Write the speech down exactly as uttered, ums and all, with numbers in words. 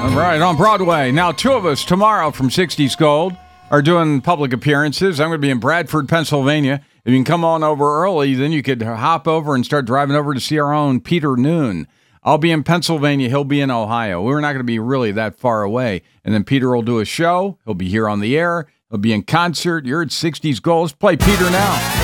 All right, on Broadway. Now, two of us tomorrow from sixties Gold are doing public appearances. I'm going to be in Bradford, Pennsylvania. If you can come on over early, then you could hop over and start driving over to see our own Peter Noon. I'll be in Pennsylvania. He'll be in Ohio. We're not going to be really that far away. And then Peter will do a show. He'll be here on the air. He'll be in concert. You're at sixties Gold. Let's play Peter now.